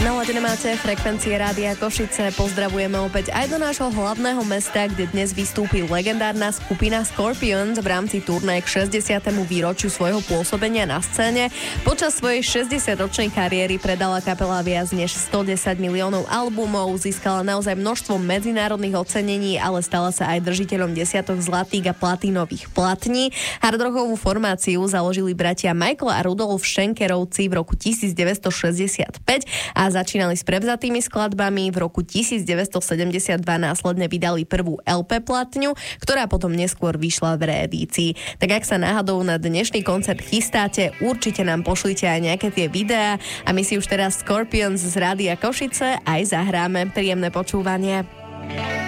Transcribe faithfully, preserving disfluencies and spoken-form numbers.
Naladené máte frekvencie Rádia Košice. Pozdravujeme opäť aj do nášho hlavného mesta, kde dnes vystúpi legendárna skupina Scorpions v rámci turné k šesťdesiatemu výročiu svojho pôsobenia na scéne. Počas svojej šesťdesiatročnej kariéry predala kapela viac než stodesať miliónov albumov, získala naozaj množstvo medzinárodných ocenení, ale stala sa aj držiteľom desiatok zlatých a platínových platní. Hardrockovú formáciu založili bratia Michael a Rudolf Schenkerovci v roku devätnásťstošesťdesiatpäť a začínali s prevzatými skladbami. V roku devätnásťstosedemdesiatdva následne vydali prvú el pé platňu, ktorá potom neskôr vyšla v reedícii. Tak ak sa náhodou na dnešný koncert chystáte, určite nám pošlite aj nejaké tie videá a my si už teraz Scorpions z Rádia Košice aj zahráme. Príjemné počúvanie.